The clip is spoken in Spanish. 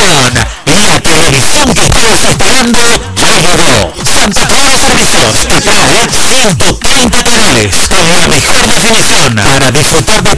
televisión. La televisión que estabas esperando ya llegó. Santa Clara Servicios te trae 130 canales con la mejor definición para disfrutar de